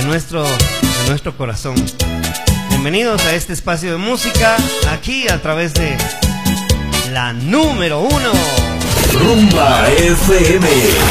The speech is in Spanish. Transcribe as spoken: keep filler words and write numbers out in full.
nuestro, de nuestro corazón. Bienvenidos a este espacio de música, aquí a través de la número uno. Rumba F M.